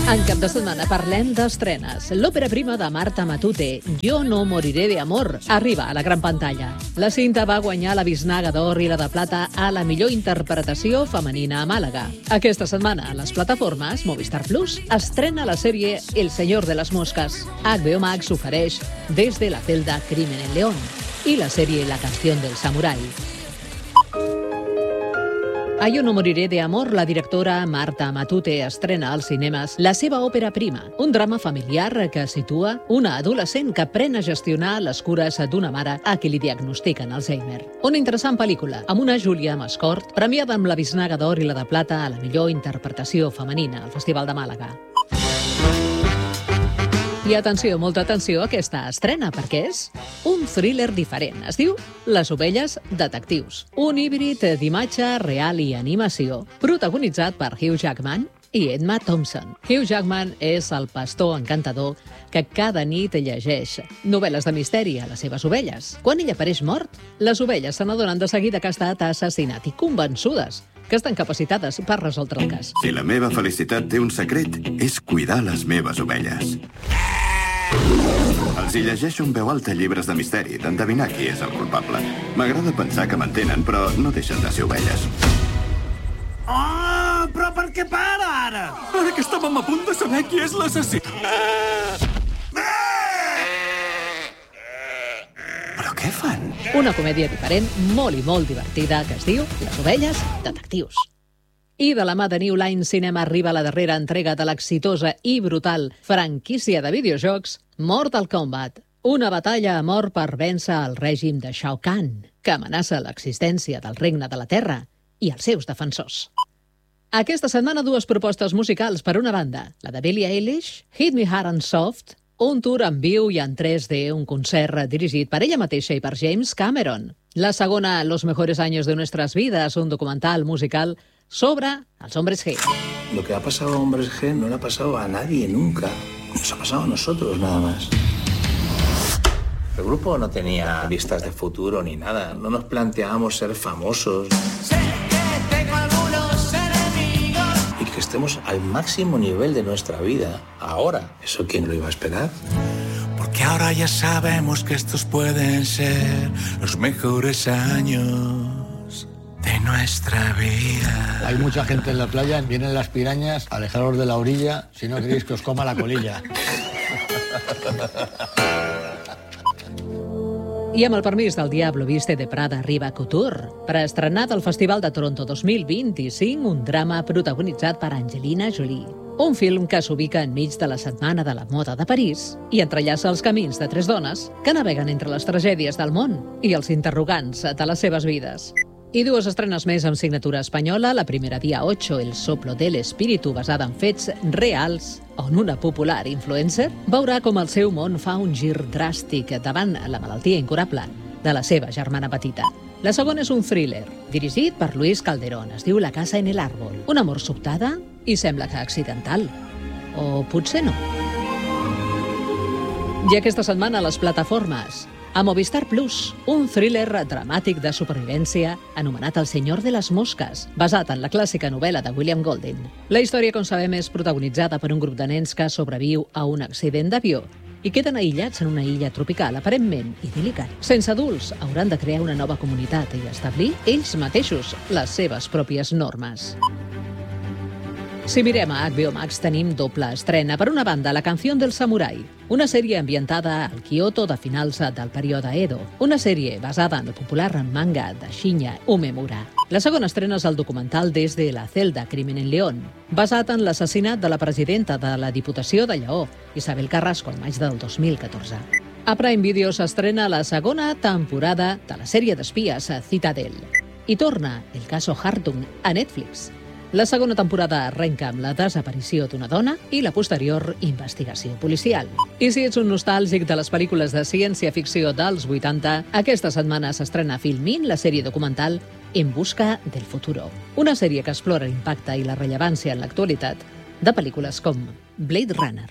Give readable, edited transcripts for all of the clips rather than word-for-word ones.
En cap de setmana parlem d'estrenes. L'òpera prima de Marta Matute, Jo no moriré de amor, arriba a la gran pantalla. La cinta va guanyar la Biznaga d'Or i la de Plata a la millor interpretació femenina a Màlaga. Aquesta setmana, a les plataformes Movistar Plus estrena la sèrie El Señor de las Moscas. HBO Max ofereix Desde la celda Crimen en León i la sèrie La canción del samurái. A Jo no moriré de amor, la directora Marta Matute estrena als cinemes la seva òpera prima, un drama familiar que situa una adolescent que pren a gestionar les cures d'una mare a qui li diagnostiquen Alzheimer. Una interessant pel·lícula, amb una Júlia Mascort, premiada amb la Biznaga d'Or i la de Plata a la millor interpretació femenina al Festival de Màlaga. I atenció, molta atenció a aquesta estrena, perquè és un thriller diferent. Es diu Les ovelles detectius. Un híbrid d'imatge real i animació, protagonitzat per Hugh Jackman i Emma Thompson. Hugh Jackman és el pastor encantador que cada nit llegeix novel·les de misteri a les seves ovelles. Quan ell apareix mort, les ovelles se n'adonen de seguida que ha estat assassinat i convençudes que estan capacitades per resoldre el cas. Si la meva felicitat té un secret, és cuidar les meves ovelles. Els hi llegeixo en veu alta llibres de misteri, d'endevinar qui és el culpable. M'agrada pensar que m'entenen, però no deixen de ser ovelles. Oh, però per què para, ara? Ara que estàvem a punt de saber qui és l'assassí. Però què fan? Una comèdia diferent, molt i molt divertida, que es diu Les ovelles detectius. I de la mà de New Line Cinema arriba la darrera entrega de l'exitosa i brutal franquícia de videojocs Mortal Kombat. Una batalla a mort per vèncer el règim de Shao Kahn, que amenaça l'existència del regne de la Terra i els seus defensors. Aquesta setmana dues propostes musicals per una banda, la de Billie Eilish, Hit Me Hard and Soft, un tour en viu i en 3D, un concert dirigit per ella mateixa i per James Cameron. La segona, Los mejores años de nuestras vidas, un documental musical sobre els hombres G. Lo que ha pasado a hombres G no le ha pasado a nadie nunca. Nos ha pasado a nosotros nada más. El grupo no tenía vistas de futuro ni nada. No nos planteábamos ser famosos. Sé que tengo algunos enemigos. Y que estemos al máximo nivel de nuestra vida. Ahora, ¿eso quién lo iba a esperar? Porque ahora ya sabemos que estos pueden ser los mejores años de nuestra vida. Hay mucha gente en la playa, vienen las pirañas, alejaros de la orilla, si no queréis que os coma la colilla. I amb el permís del Diablo Viste de Prada arriba Couture, preestrenat al Festival de Toronto 2025, un drama protagonitzat per Angelina Jolie. Un film que s'ubica enmig de la Setmana de la Moda de París i entrellaça els camins de tres dones que naveguen entre les tragèdies del món i els interrogants de les seves vides. I dues estrenes més amb signatura espanyola, la primera dia 8, El soplo del espíritu, basada en fets reals, on una popular influencer veurà com el seu món fa un gir dràstic davant la malaltia incurable de la seva germana petita. La segona és un thriller, dirigit per Luis Calderón. Es diu La casa en el árbol. Un amor sobtada i sembla que accidental. O potser no. I aquesta setmana a les plataformes, a Movistar Plus, un thriller dramàtic de supervivència anomenat El Señor de las Moscas, basat en la clàssica novel·la de William Golding. La història, com sabem, és protagonitzada per un grup de nens que sobreviu a un accident d'avió i queden aïllats en una illa tropical aparentment idíl·lica. Sense adults, hauran de crear una nova comunitat i establir ells mateixos les seves pròpies normes. Si mirem a HBO Max, tenim doble estrena. Per una banda, La canción del samurái, una sèrie ambientada al Kyoto de finals del període Edo. Una sèrie basada en el popular manga de Shinya Umemura. La segona estrena és el documental Desde la celda Crimen en León, basat en l'assassinat de la presidenta de la Diputació de Lleó, Isabel Carrasco, al maig del 2014. A Prime Video s'estrena la segona temporada de la sèrie d'espies Citadel. I torna El caso Hartung a Netflix. La segona temporada arrenca amb la desaparició d'una dona i la posterior investigació policial. I si ets un nostàlgic de les pel·lícules de ciència-ficció dels 80, aquesta setmana s'estrena Filmin, la sèrie documental En busca del futuro. Una sèrie que explora l'impacte i la rellevància en l'actualitat de pel·lícules com Blade Runner.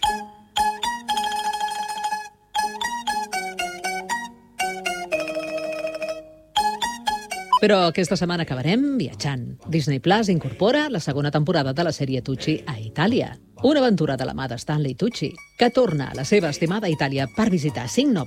Però aquesta setmana acabarem viatjant. Disney Plus incorpora la segona temporada de la sèrie Tucci a Itàlia. Una aventura de la mà de Stanley Tucci, que torna a la seva estimada Itàlia per visitar 5 nobles